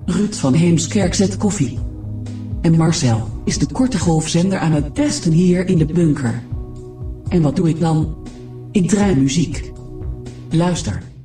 Ruud van Heemskerk zet koffie. En Marcel is de korte golfzender aan het testen hier in de bunker. En wat doe ik dan? Ik draai muziek. Luister.